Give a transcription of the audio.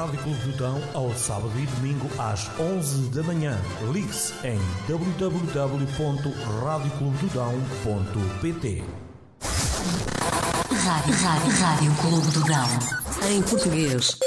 Rádio Clube do Dão ao sábado e domingo às 11 da manhã. Ligue-se em www.radioclubedodão.pt. Rádio Clube do Dão. Em português.